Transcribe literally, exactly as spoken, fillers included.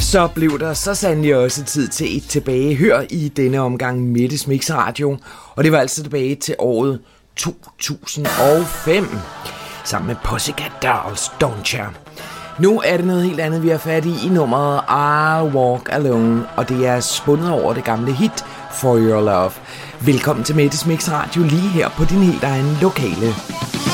Så blev der så sandelig også tid til et tilbagehør i denne omgang Mettes Mix Radio, og det var altså tilbage til året to tusind og fem, sammen med Pussycat Dolls, Don't Ya. Nu er det noget helt andet, vi har fat i i nummeret I'll Walk Alone, og det er spundet over det gamle hit For Your Love. Velkommen til Mettes Mix Radio lige her på din helt egen lokale.